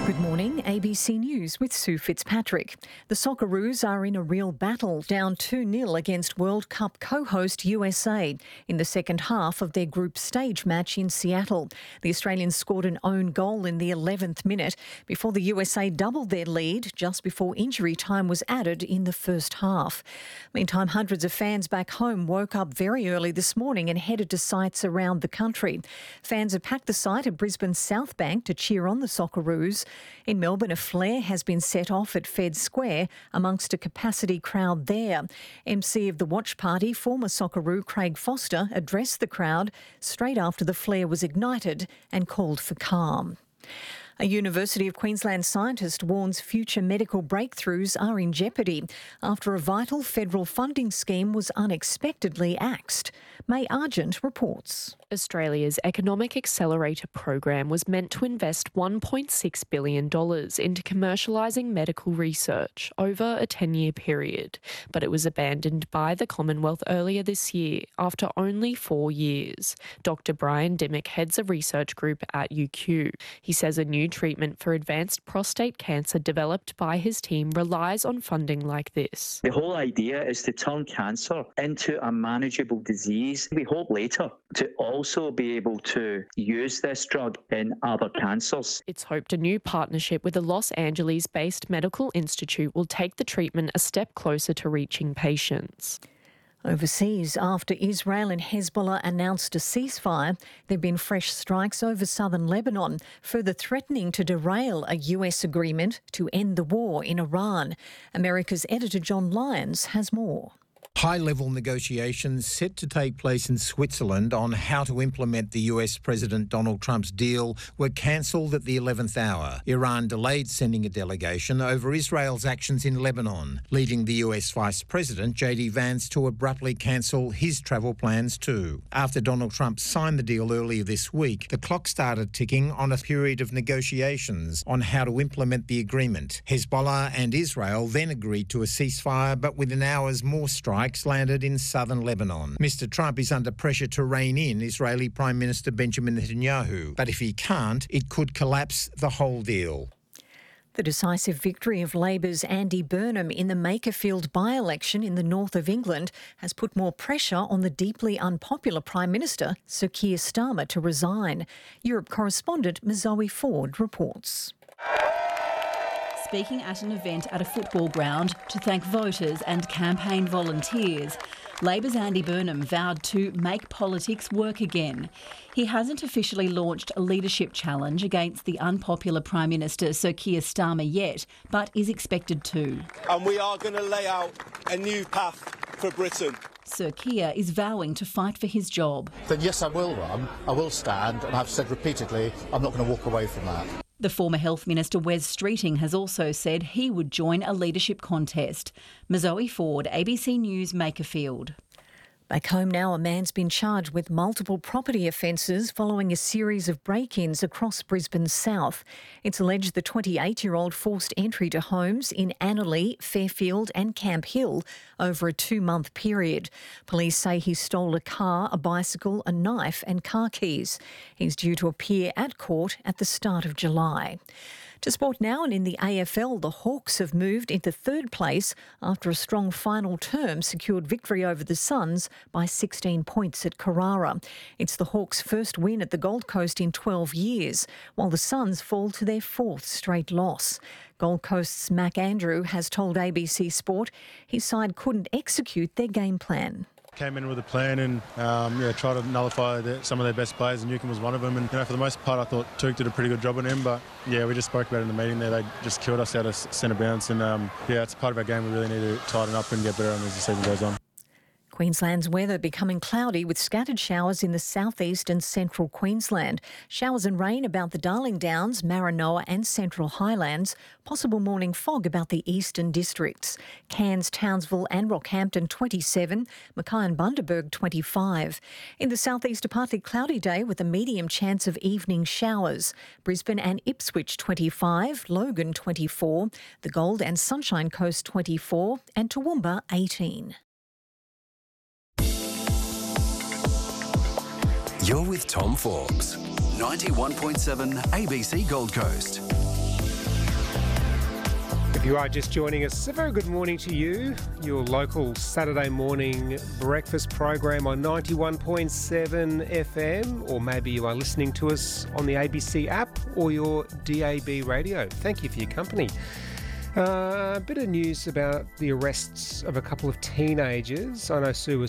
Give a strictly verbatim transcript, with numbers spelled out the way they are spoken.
Good morning, A B C News with Sue Fitzpatrick. The Socceroos are in a real battle, down two nil against World Cup co-host U S A in the second half of their group stage match in Seattle. The Australians scored an own goal in the eleventh minute before the U S A doubled their lead just before injury time was added in the first half. Meantime, hundreds of fans back home woke up very early this morning and headed to sites around the country. Fans have packed the site at Brisbane's South Bank to cheer on the Socceroos. In Melbourne, a flare has been set off at Fed Square amongst a capacity crowd there. M C of the watch party, former Socceroo Craig Foster, addressed the crowd straight after the flare was ignited and called for calm. A University of Queensland scientist warns future medical breakthroughs are in jeopardy after a vital federal funding scheme was unexpectedly axed. May Argent reports. Australia's Economic Accelerator program was meant to invest one point six billion dollars into commercialising medical research over a ten-year period, but it was abandoned by the Commonwealth earlier this year after only four years. Doctor Brian Dimmock heads a research group at U Q. He says a new treatment for advanced prostate cancer developed by his team relies on funding like this. The whole idea is to turn cancer into a manageable disease. We hope later to also be able to use this drug in other cancers. It's hoped a new partnership with a Los Angeles-based medical institute will take the treatment a step closer to reaching patients. Overseas, after Israel and Hezbollah announced a ceasefire, there have been fresh strikes over southern Lebanon, further threatening to derail a U S agreement to end the war in Iran. America's editor John Lyons has more. High-level negotiations set to take place in Switzerland on how to implement the U S President Donald Trump's deal were cancelled at the eleventh hour. Iran delayed sending a delegation over Israel's actions in Lebanon, leading the U S Vice President J D Vance to abruptly cancel his travel plans too. After Donald Trump signed the deal earlier this week, the clock started ticking on a period of negotiations on how to implement the agreement. Hezbollah and Israel then agreed to a ceasefire, but within hours more strikes landed in southern Lebanon. Mister Trump is under pressure to rein in Israeli Prime Minister Benjamin Netanyahu, but if he can't, it could collapse the whole deal. The decisive victory of Labor's Andy Burnham in the Makerfield by-election in the north of England has put more pressure on the deeply unpopular Prime Minister, Sir Keir Starmer, to resign. Europe correspondent Zoe Ford reports. Speaking at an event at a football ground to thank voters and campaign volunteers, Labor's Andy Burnham vowed to make politics work again. He hasn't officially launched a leadership challenge against the unpopular Prime Minister Sir Keir Starmer yet, but is expected to. And we are going to lay out a new path for Britain. Sir Keir is vowing to fight for his job. Then yes, I will run, I will stand, and I've said repeatedly I'm not going to walk away from that. The former Health Minister Wes Streeting has also said he would join a leadership contest. Zoe Ford, A B C News, Makerfield. Back home now, a man's been charged with multiple property offences following a series of break-ins across Brisbane's south. It's alleged the twenty-eight-year-old forced entry to homes in Annerley, Fairfield and Camp Hill over a two-month period. Police say he stole a car, a bicycle, a knife and car keys. He's due to appear at court at the start of July. To sport now, and in the A F L, the Hawks have moved into third place after a strong final term secured victory over the Suns by sixteen points at Carrara. It's the Hawks' first win at the Gold Coast in twelve years, while the Suns fall to their fourth straight loss. Gold Coast's Mac Andrew has told A B C Sport his side couldn't execute their game plan. Came in with a plan and um, yeah, tried to nullify the, some of their best players, and Newcombe was one of them. And you know, for the most part, I thought Took did a pretty good job on him. But yeah, we just spoke about it in the meeting there. They just killed us out of centre bounce, and um, yeah, it's part of our game. We really need to tighten up and get better on as the season goes on. Queensland's weather becoming cloudy with scattered showers in the southeast and central Queensland. Showers and rain about the Darling Downs, Maranoa and Central Highlands. Possible morning fog about the eastern districts. Cairns, Townsville and Rockhampton twenty-seven, Mackay and Bundaberg twenty-five. In the southeast, a partly cloudy day with a medium chance of evening showers. Brisbane and Ipswich twenty-five, Logan twenty-four, the Gold and Sunshine Coast twenty-four and Toowoomba eighteen. You're with Tom Fawkes, ninety-one point seven A B C Gold Coast. you are just joining us, a very good morning to you. Your local Saturday morning breakfast program on ninety-one point seven F M, or maybe you are listening to us on the A B C app or your D A B radio. Thank you for your company. Uh, a bit of news about the arrests of a couple of teenagers. I know Sue was